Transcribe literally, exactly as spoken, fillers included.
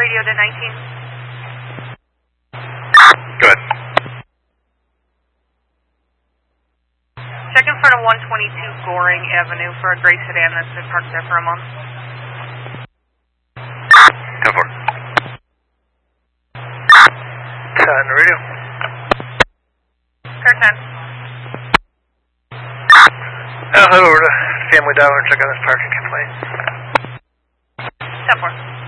radio to nineteen. Go ahead. Check in front of one twenty-two Goring Avenue for a gray sedan that's been parked there for a month. ten four. ten radio. Car ten. I'll head over to Family Dollar and check on this parking complaint. ten four.